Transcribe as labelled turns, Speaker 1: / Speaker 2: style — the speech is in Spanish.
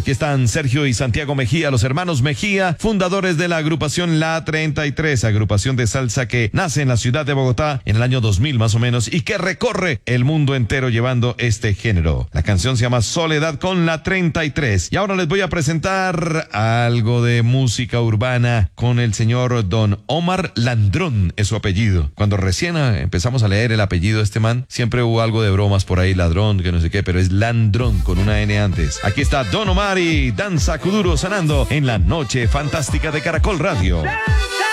Speaker 1: Aquí están Sergio y Santiago Mejía, los hermanos Mejía, fundadores de la agrupación La 33, agrupación de salsa que nace en la ciudad de Bogotá en el año 2000 más o menos y que recorre el mundo entero llevando este género. La canción se llama Soledad con La 33. Y ahora les voy a presentar algo de música urbana con el señor Don Omar Landrón, es su apellido. Cuando recién empezamos a leer el apellido de este man, siempre hubo algo de bromas por ahí, ladrón, que no sé qué, pero es Landrón con una N antes. Aquí está Don Omar y Danza Kuduro sonando en la noche fantástica de Caracol Radio.